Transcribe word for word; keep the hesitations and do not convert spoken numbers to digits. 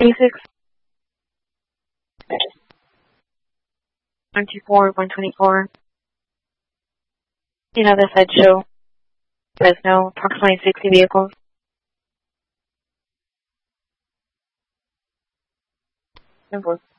eighty-six, one twenty-four, one twenty-four. You know, the said show. Fresno, approximately sixty vehicles. Simple.